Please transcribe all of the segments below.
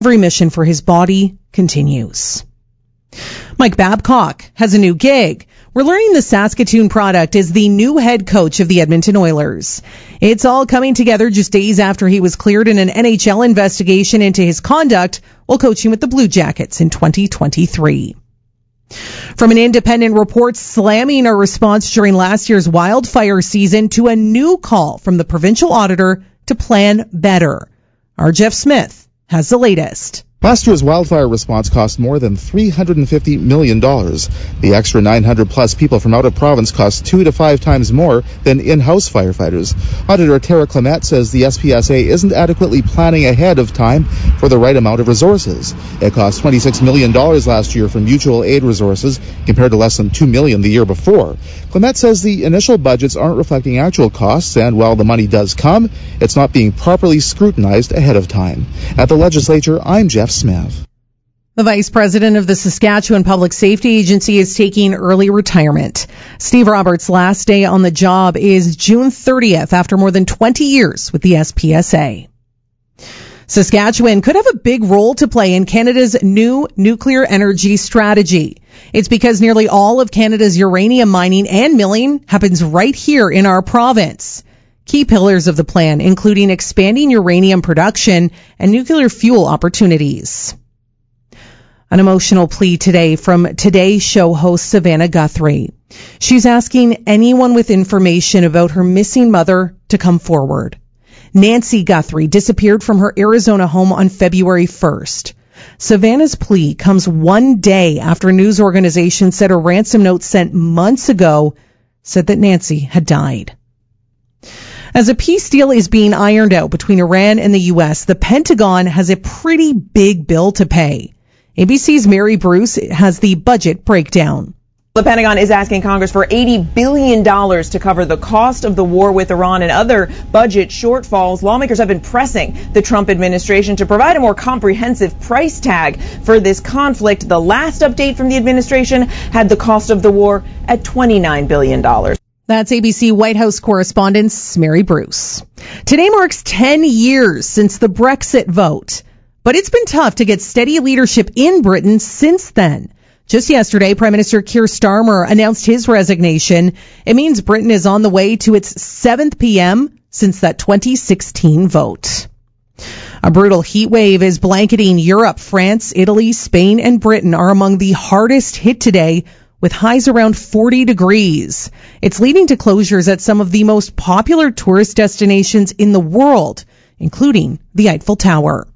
Every mission for his body continues. Mike Babcock has a new gig. We're learning the Saskatoon product is the new head coach of the Edmonton Oilers. It's all coming together just days after he was cleared in an NHL investigation into his conduct while coaching with the Blue Jackets in 2023. From an independent report slamming a response during last year's wildfire season to a new call from the provincial auditor to plan better. Our Jeff Smith has the latest. Last year's wildfire response cost more than $350 million. The extra 900-plus people from out of province cost 2 to 5 times more than in-house firefighters. Auditor Tara Clement says the SPSA isn't adequately planning ahead of time for the right amount of resources. It cost $26 million last year from mutual aid resources, compared to less than $2 million the year before. Clement says the initial budgets aren't reflecting actual costs, and while the money does come, it's not being properly scrutinized ahead of time. At the legislature, I'm Jeff Smith. The vice president of the Saskatchewan Public Safety Agency is taking early retirement. Steve Roberts' last day on the job is June 30th after more than 20 years with the SPSA. Saskatchewan could have a big role to play in Canada's new nuclear energy strategy. It's because nearly all of Canada's uranium mining and milling happens right here in our province. Key pillars of the plan, including expanding uranium production and nuclear fuel opportunities. An emotional plea today from Today Show host Savannah Guthrie. She's asking anyone with information about her missing mother to come forward. Nancy Guthrie disappeared from her Arizona home on February 1st. Savannah's plea comes one day after a news organization said a ransom note sent months ago said that Nancy had died. As a peace deal is being ironed out between Iran and the U.S., the Pentagon has a pretty big bill to pay. ABC's Mary Bruce has the budget breakdown. The Pentagon is asking Congress for $80 billion to cover the cost of the war with Iran and other budget shortfalls. Lawmakers have been pressing the Trump administration to provide a more comprehensive price tag for this conflict. The last update from the administration had the cost of the war at $29 billion. That's ABC White House correspondent Mary Bruce. Today marks 10 years since the Brexit vote, but it's been tough to get steady leadership in Britain since then. Just yesterday, Prime Minister Keir Starmer announced his resignation. It means Britain is on the way to its 7th PM since that 2016 vote. A brutal heat wave is blanketing Europe. France, Italy, Spain, and Britain are among the hardest hit today, with highs around 40 degrees. It's leading to closures at some of the most popular tourist destinations in the world, including the Eiffel Tower.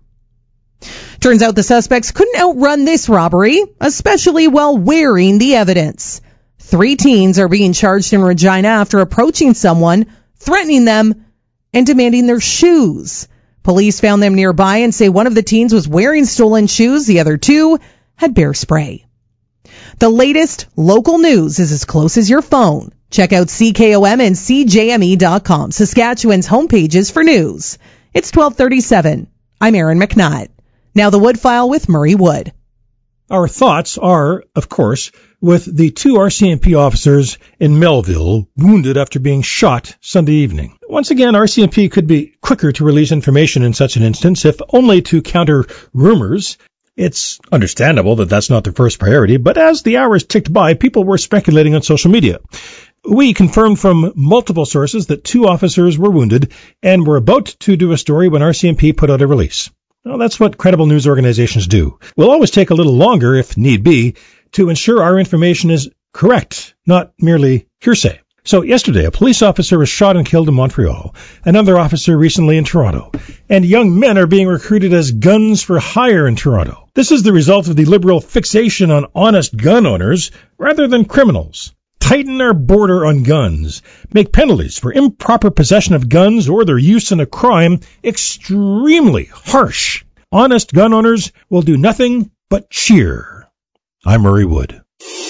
Turns out the suspects couldn't outrun this robbery, especially while wearing the evidence. 3 teens are being charged in Regina after approaching someone, threatening them, and demanding their shoes. Police found them nearby and say one of the teens was wearing stolen shoes, the other 2 had bear spray. The latest local news is as close as your phone. Check out CKOM and CJME.com, Saskatchewan's homepages for news. It's 12:37. I'm Erin McNutt. Now the Wood File with Murray Wood. Our thoughts are, of course, with the 2 RCMP officers in Melville wounded after being shot Sunday evening. Once again, RCMP could be quicker to release information in such an instance, if only to counter rumors. It's understandable that that's not their first priority, but as the hours ticked by, people were speculating on social media. We confirmed from multiple sources that 2 officers were wounded and were about to do a story when RCMP put out a release. Well, that's what credible news organizations do. We'll always take a little longer, if need be, to ensure our information is correct, not merely hearsay. So yesterday, a police officer was shot and killed in Montreal, another officer recently in Toronto, and young men are being recruited as guns for hire in Toronto. This is the result of the Liberal fixation on honest gun owners rather than criminals. Tighten our border on guns. Make penalties for improper possession of guns or their use in a crime extremely harsh. Honest gun owners will do nothing but cheer. I'm Murray Wood.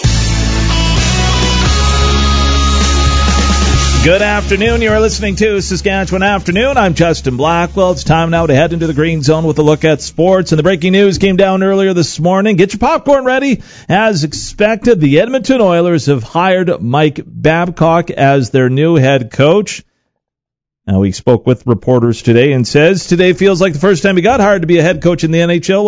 Good afternoon. You are listening to Saskatchewan Afternoon. I'm Justin Blackwell. It's time now to head into the Green Zone with a look at sports. And the breaking news came down earlier this morning. Get your popcorn ready. As expected, the Edmonton Oilers have hired Mike Babcock as their new head coach. Now, he spoke with reporters today and says today feels like the first time he got hired to be a head coach in the NHL.